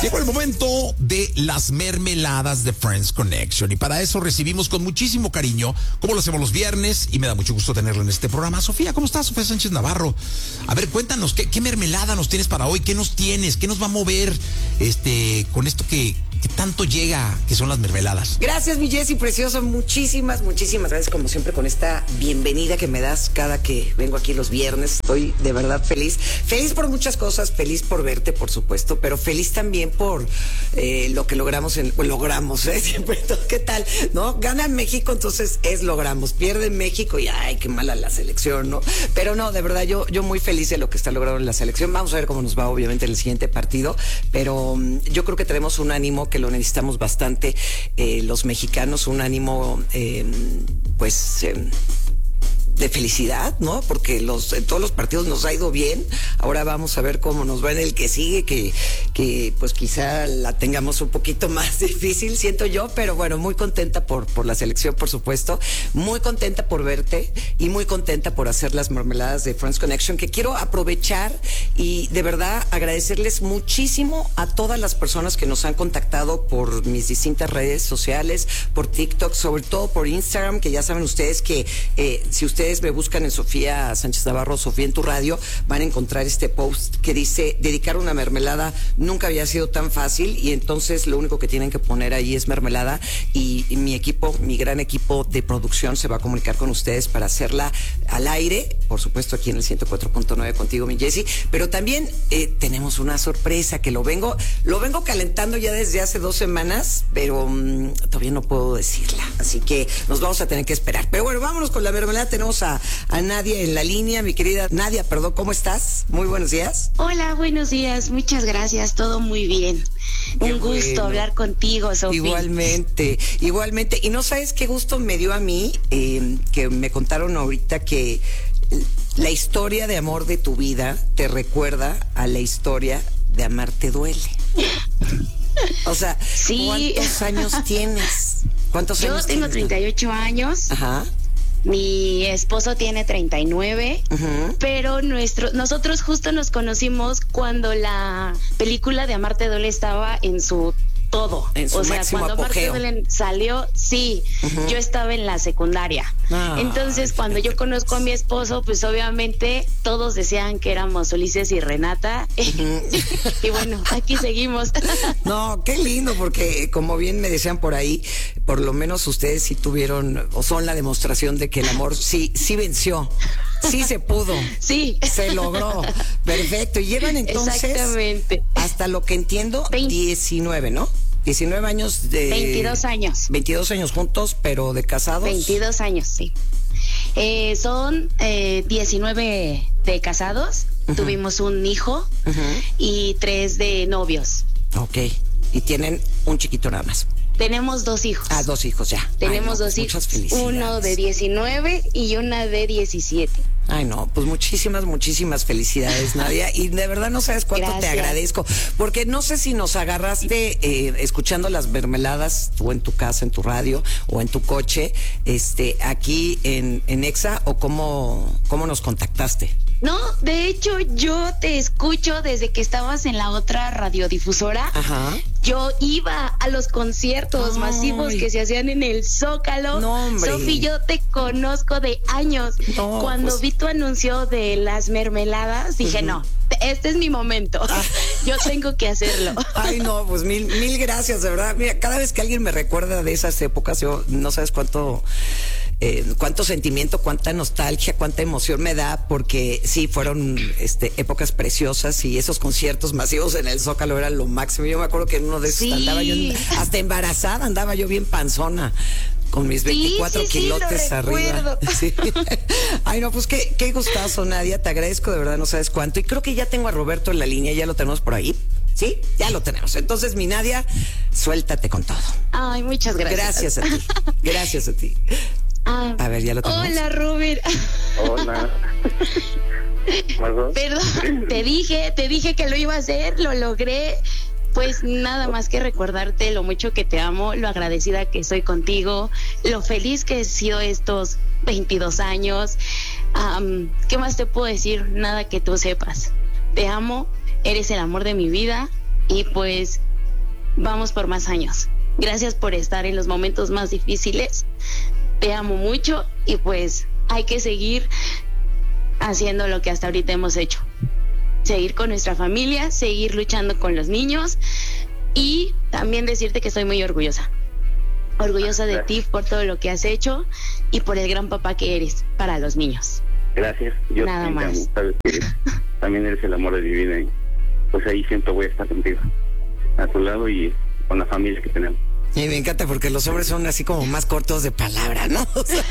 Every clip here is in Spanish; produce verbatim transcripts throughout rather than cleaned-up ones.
Llegó el momento de las mermeladas de Friends Connection y para eso recibimos con muchísimo cariño, como lo hacemos los viernes, y me da mucho gusto tenerlo en este programa. Sofía, ¿cómo estás? Sofía Sánchez Navarro. A ver, cuéntanos, ¿qué, qué mermelada nos tienes para hoy? ¿Qué nos tienes? ¿Qué nos va a mover este con esto que, que tanto llega, que son las mermeladas? Gracias, mi Jessy, precioso. Muchísimas, muchísimas gracias, como siempre, con esta bienvenida que me das cada que vengo aquí los viernes. Estoy de verdad feliz. Feliz por muchas cosas, feliz por verte, por supuesto, pero feliz también por eh, lo que logramos, en, pues, logramos, ¿eh? Siempre, ¿qué tal? ¿No? Gana México, entonces es logramos. Pierde México y ay, qué mala la selección, ¿no? Pero no, de verdad, yo, yo muy feliz de lo que está logrado en la selección. Vamos a ver cómo nos va, obviamente, en el siguiente partido, pero um, yo creo que tenemos un ánimo que lo necesitamos bastante, eh, los mexicanos, un ánimo, eh, pues... Eh, de felicidad, ¿no? Porque los, en todos los partidos nos ha ido bien. Ahora vamos a ver cómo nos va en el que sigue, que, que pues quizá la tengamos un poquito más difícil, siento yo, pero bueno, muy contenta por, por la selección, por supuesto, muy contenta por verte y muy contenta por hacer las mermeladas de Friends Connection, que quiero aprovechar y de verdad agradecerles muchísimo a todas las personas que nos han contactado por mis distintas redes sociales, por TikTok, sobre todo por Instagram, que ya saben ustedes que eh, si ustedes me buscan en Sofía Sánchez Navarro, Sofía en tu radio, van a encontrar este post que dice: dedicar una mermelada nunca había sido tan fácil, y entonces lo único que tienen que poner ahí es mermelada, y, y mi equipo, mi gran equipo de producción se va a comunicar con ustedes para hacerla al aire, por supuesto aquí en el ciento cuatro punto nueve contigo, mi Jessy, pero también eh, tenemos una sorpresa que lo vengo, lo vengo calentando ya desde hace dos semanas, pero um, todavía no puedo decirla, así que nos vamos a tener que esperar. Pero bueno, vámonos con la mermelada. Tenemos A, a Nadia en la línea, mi querida Nadia, perdón, ¿cómo estás? Muy buenos días. Hola, buenos días, muchas gracias, todo muy bien. Qué Un gusto bueno. hablar contigo, Sofía. Igualmente, igualmente. Y no sabes qué gusto me dio a mí, eh, que me contaron ahorita que la historia de amor de tu vida te recuerda a la historia de Amar te duele. O sea, sí. ¿cuántos años tienes? ¿Cuántos Yo años tengo tienes? treinta y ocho años. Ajá. Mi esposo tiene treinta y nueve, uh-huh. pero nuestro, nosotros justo nos conocimos cuando la película de Amar te duele estaba en su todo. En su o sea, máximo cuando Amar te apogeo. duele salió, sí, uh-huh. yo estaba en la secundaria. Ah, Entonces, cuando yo conozco a mi esposo, pues obviamente todos decían que éramos Ulises y Renata. Uh-huh. Y bueno, aquí seguimos. No, qué lindo, porque como bien me decían por ahí, por lo menos ustedes sí tuvieron, o son la demostración de que el amor sí, sí venció. Sí se pudo. Sí. Se logró. Perfecto. Y llevan entonces, exactamente, hasta lo que entiendo, veinte diecinueve, ¿no? diecinueve años de... veintidós años. veintidós años juntos, pero de casados. veintidós años, sí. Eh, son eh, diecinueve de casados, uh-huh. tuvimos un hijo uh-huh. y tres de novios. Ok. Y tienen un chiquito nada más. Tenemos dos hijos. Ah, dos hijos ya. Tenemos Ay, no, dos pues hijos. Muchas felicidades. Uno de diecinueve y una de diecisiete. Ay, no, pues muchísimas, muchísimas felicidades, Nadia. Y de verdad no sabes cuánto Gracias. Te agradezco. Porque no sé si nos agarraste eh, escuchando las mermeladas, o en tu casa, en tu radio, o en tu coche, este, aquí en, en Exa, o cómo, cómo nos contactaste. No, de hecho yo te escucho desde que estabas en la otra radiodifusora. Ajá. Yo iba a los conciertos Ay. masivos que se hacían en el Zócalo. No, hombre. Sofi, yo te conozco de años. No, Cuando pues... vi tu anuncio de las mermeladas, dije, uh-huh. no, este es mi momento. Ah. Yo tengo que hacerlo. Ay, no, pues mil, mil gracias, de verdad. Mira, cada vez que alguien me recuerda de esas épocas, yo no sabes cuánto... Eh, cuánto sentimiento, cuánta nostalgia, cuánta emoción me da, porque sí, fueron este, épocas preciosas, y esos conciertos masivos en el Zócalo eran lo máximo. Yo me acuerdo que en uno de esos sí. andaba yo, hasta embarazada, andaba yo bien panzona, con mis veinticuatro sí, sí, kilotes sí, arriba. Sí. Ay, no, pues qué, qué gustazo, Nadia, te agradezco de verdad, no sabes cuánto. Y creo que ya tengo a Roberto en la línea, ya lo tenemos por ahí. ¿Sí? Ya lo tenemos. Entonces, mi Nadia, suéltate con todo. Ay, muchas gracias. Gracias a ti. Gracias a ti. Ah, a ver, ya lo tenemos. Hola, Robert. Hola. Perdón, te dije, te dije que lo iba a hacer, lo logré. Pues nada más que recordarte lo mucho que te amo, lo agradecida que soy contigo, lo feliz que he sido estos veintidós años. Um, ¿Qué más te puedo decir? Nada que tú sepas. Te amo, eres el amor de mi vida, y pues vamos por más años. Gracias por estar en los momentos más difíciles. Te amo mucho y pues hay que seguir haciendo lo que hasta ahorita hemos hecho. Seguir con nuestra familia, seguir luchando con los niños y también decirte que estoy muy orgullosa. Orgullosa de ti por todo lo que has hecho y por el gran papá que eres para los niños. Gracias. Yo Nada también más. te amo, sabes que también eres el amor de mi vida y pues ahí siempre voy a estar contigo, a tu lado y con la familia que tenemos. Y me encanta porque los hombres son así como más cortos de palabra, ¿no? O sea,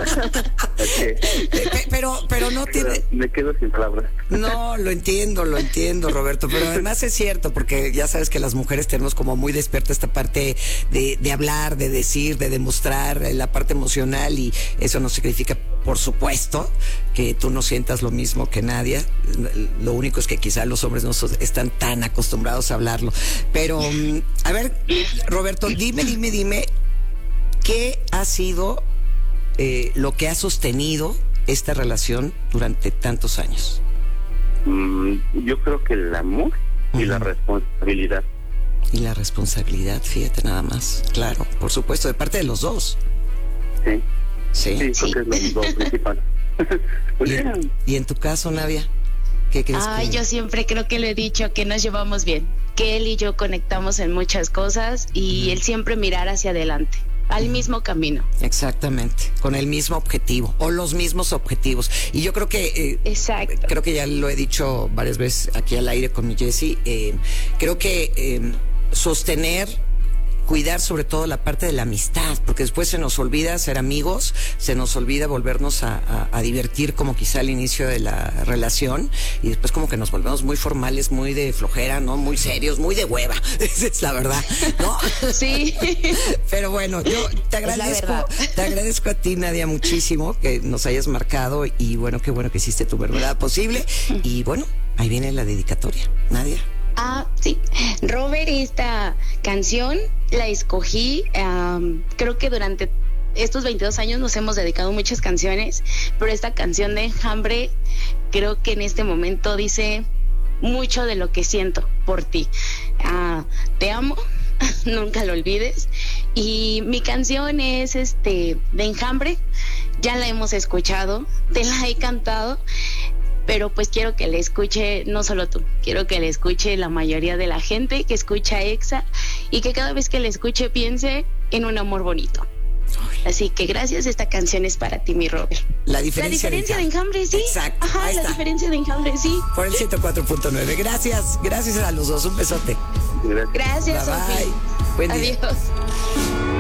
Okay. pe- pero, pero no tiene... Me quedo sin palabras. No, lo entiendo, lo entiendo, Roberto, pero además es cierto, porque ya sabes que las mujeres tenemos como muy despierta esta parte de, de hablar, de decir, de demostrar, eh, la parte emocional, y eso no significa, por supuesto, que tú no sientas lo mismo que nadie. Lo único es que quizá los hombres no so- están tan acostumbrados a hablarlo. Pero, um, a ver, Roberto, dime, dime, dime, ¿qué ha sido eh, lo que ha sostenido esta relación durante tantos años? Mm, yo creo que el amor y Ujú. la responsabilidad. Y la responsabilidad, fíjate nada más. Claro, por supuesto, de parte de los dos. Sí, Sí. sí, Sí. creo que es lo principal. Pues Y, ya, y en tu caso, Nadia, ¿qué crees? Ay, que... yo siempre creo que lo he dicho, que nos llevamos bien, que él y yo conectamos en muchas cosas y él siempre mirar hacia adelante, al mismo camino. Exactamente, con el mismo objetivo o los mismos objetivos. Y yo creo que... eh, Exacto. creo que ya lo he dicho varias veces aquí al aire con mi Jessie, eh, creo que eh, sostener, cuidar sobre todo la parte de la amistad, porque después se nos olvida ser amigos, se nos olvida volvernos a, a, a divertir como quizá al inicio de la relación, y después como que nos volvemos muy formales, muy de flojera, ¿no? Muy serios, muy de hueva, esa es la verdad, ¿no? Sí. Pero bueno, yo te Es la agradezco, verdad. te agradezco a ti, Nadia, muchísimo que nos hayas marcado, y bueno, qué bueno que hiciste tu verdad posible. Y bueno, ahí viene la dedicatoria, Nadia. Ah, sí. Robert, esta canción la escogí, um, creo que durante estos veintidós años nos hemos dedicado muchas canciones, pero esta canción de Enjambre creo que en este momento dice mucho de lo que siento por ti. Uh, te amo, nunca lo olvides. Y mi canción es este de Enjambre, ya la hemos escuchado, te la he cantado, pero pues quiero que le escuche no solo tú, quiero que le escuche la mayoría de la gente que escucha Exa y que cada vez que le escuche piense en un amor bonito. Así que gracias, esta canción es para ti, mi Robert. La La diferencia, diferencia de Enjambre, sí. Exacto, Ajá, ahí la está. diferencia de Enjambre, sí. Por el ciento cuatro punto nueve. Gracias, gracias a los dos. Un besote. gracias. Gracias, Bye, bye. Sofi. Buen día. Adiós.